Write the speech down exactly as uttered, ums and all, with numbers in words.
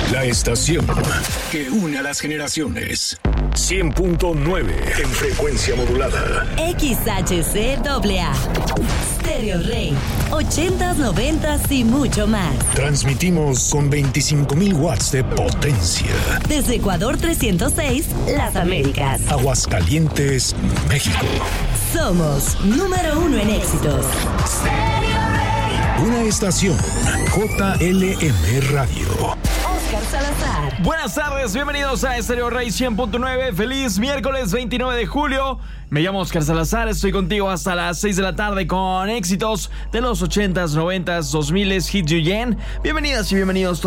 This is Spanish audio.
La estación que une a las generaciones. cien punto nueve en frecuencia modulada. X H C A A. Stereo Rey. ochentas, noventas y mucho más. Transmitimos con veinticinco mil watts de potencia. Desde Ecuador trescientos seis, Las Américas. Aguascalientes, México. Somos número uno en éxitos. Una estación J L M Radio. Oscar Salazar. Buenas tardes, bienvenidos a Stereo Rey cien punto nueve. Feliz miércoles veintinueve de julio. Me llamo Oscar Salazar, estoy contigo hasta las seis de la tarde con éxitos de los ochentas, noventas, dos miles, Hit You Yen. Bienvenidas y bienvenidos